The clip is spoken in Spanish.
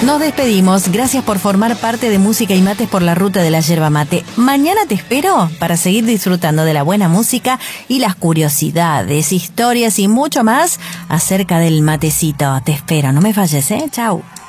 Nos despedimos. Gracias por formar parte de Música y Mates por la Ruta de la Yerba Mate. Mañana te espero para seguir disfrutando de la buena música y las curiosidades, historias y mucho más acerca del matecito. Te espero. No me falles, ¿eh? Chau.